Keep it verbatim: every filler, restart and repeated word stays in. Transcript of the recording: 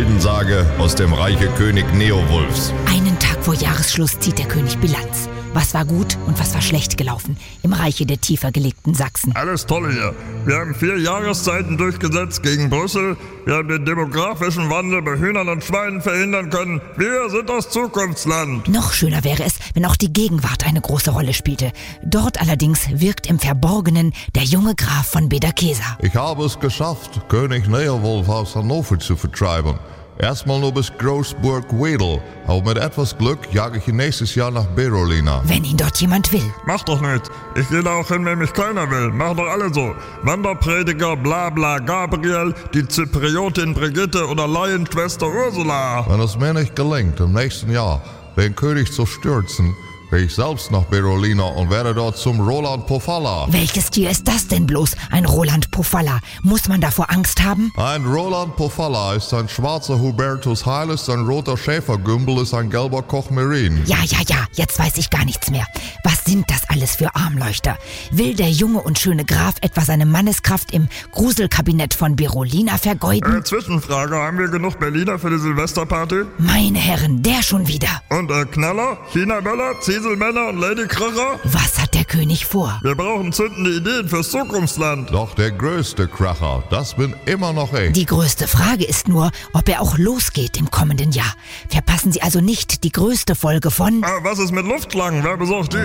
Heldensage aus dem Reiche König Neowulfs. Einen Tag vor Jahresschluss zieht der König Bilanz. Was war gut und was war schlecht gelaufen im Reiche der tiefer gelegten Sachsen? Alles toll hier. Wir haben vier Jahreszeiten durchgesetzt gegen Brüssel. Wir haben den demografischen Wandel bei Hühnern und Schweinen verhindern können. Wir sind das Zukunftsland. Noch schöner wäre es, wenn auch die Gegenwart eine große Rolle spielte. Dort allerdings wirkt im Verborgenen der junge Graf von Bederkesa. Ich habe es geschafft, König Neowulf aus Hannover zu vertreiben. Erstmal nur bis Großburg-Wedel, aber mit etwas Glück jage ich ihn nächstes Jahr nach Berolina. Wenn ihn dort jemand will. Mach doch nichts. Ich gehe da auch hin, wenn mich keiner will. Mach doch alle so. Wanderprediger, Blabla, Gabriel, die Zypriotin Brigitte oder Laienschwester Ursula. Wenn es mir nicht gelingt, im nächsten Jahr den König zu stürzen, gehe ich selbst nach Berolina und werde dort zum Roland Pofalla. Welches Tier ist das denn bloß, ein Roland Pofalla? Muss man davor Angst haben? Ein Roland Pofalla ist ein schwarzer Hubertus Heiles, ein roter Schäfergümbel ist ein gelber Kochmerin. Ja, ja, ja, jetzt weiß ich gar nichts mehr. Was sind das alles für Armleuchter? Will der junge und schöne Graf etwa seine Manneskraft im Gruselkabinett von Berolina vergeuden? Äh, Zwischenfrage, haben wir genug Berliner für die Silvesterparty? Meine Herren, der schon wieder. Und äh, Knaller, China-Böller, Zieselmänner und Ladykracher? Was hat der König vor? Wir brauchen zündende Ideen fürs Zukunftsland. Doch der größte Kracher, das bin immer noch ich. Die größte Frage ist nur, ob er auch losgeht im kommenden Jahr. Verpassen Sie also nicht die größte Folge von... Ah, was ist mit Luftschlangen? Wer besorgt die?